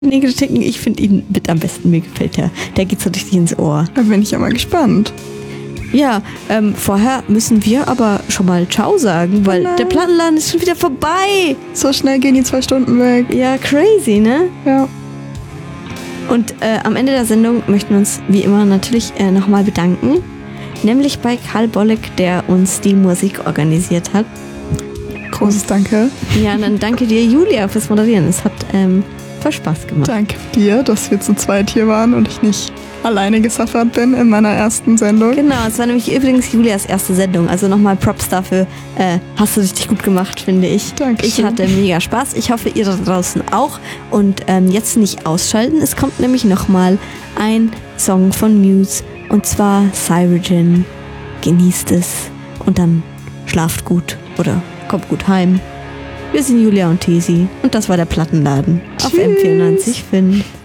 Ticken, ich finde ihn mit am besten. Mir gefällt der. Der geht so richtig ins Ohr. Da bin ich ja mal gespannt. Ja, vorher müssen wir aber schon mal Ciao sagen, weil der Plattenladen ist schon wieder vorbei. So schnell gehen die 2 Stunden weg. Ja, crazy, ne? Ja. Und am Ende der Sendung möchten wir uns wie immer natürlich nochmal bedanken. Nämlich bei Karl Bolleck, der uns die Musik organisiert hat. Großes Danke. Ja, und dann danke dir, Julia, fürs Moderieren. Es hat voll Spaß gemacht. Danke dir, dass wir zu zweit hier waren und ich nicht alleine gesuffert bin in meiner ersten Sendung. Genau, es war nämlich übrigens Julias erste Sendung. Also nochmal Props dafür. Hast du richtig gut gemacht, finde ich. Dankeschön. Ich hatte mega Spaß. Ich hoffe, ihr da draußen auch. Und jetzt nicht ausschalten. Es kommt nämlich nochmal ein Song von Muse. Und zwar Cyrogen. Genießt es. Und dann schlaft gut. Oder kommt gut heim. Wir sind Julia und Tesi. Und das war der Plattenladen. Auf M94.5.